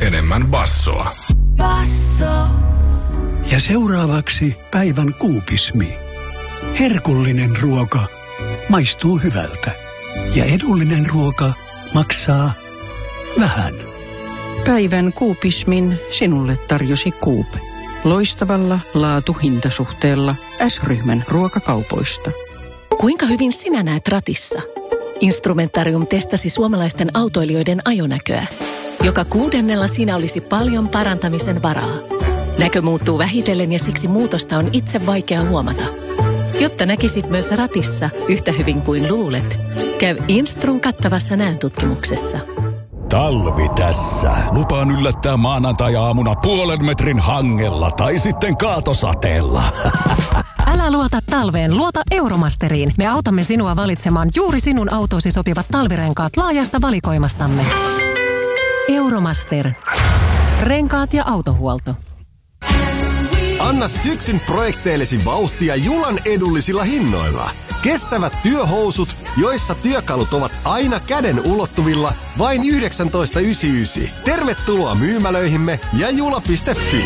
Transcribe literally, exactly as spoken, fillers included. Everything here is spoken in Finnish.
enemmän bassoa. Basso. Ja seuraavaksi päivän kuupismi. Herkullinen ruoka maistuu hyvältä. Ja edullinen ruoka maksaa vähän. Päivän kuupismin sinulle tarjosi Coop. Loistavalla laatu-hintasuhteella S-ryhmän ruokakaupoista. Kuinka hyvin sinä näet ratissa? Instrumentarium testasi suomalaisten autoilijoiden ajonäköä. Joka kuudennella siinä olisi paljon parantamisen varaa. Näkö muuttuu vähitellen ja siksi muutosta on itse vaikea huomata. Jotta näkisit myös ratissa yhtä hyvin kuin luulet, käy Instrun kattavassa näöntutkimuksessa. Talvi tässä. Lupaan yllättää maanantai-aamuna puolen metrin hangella tai sitten kaatosateella. Älä luota talveen, luota Euromasteriin. Me autamme sinua valitsemaan juuri sinun autoosi sopivat talvirenkaat laajasta valikoimastamme. Euromaster. Renkaat ja autohuolto. Anna syksyn projekteillesi vauhtia Julan edullisilla hinnoilla. Kestävät työhousut, joissa työkalut ovat aina käden ulottuvilla, vain yhdeksäntoista yhdeksänkymmentäyhdeksän. Tervetuloa myymälöihimme ja jula piste fi.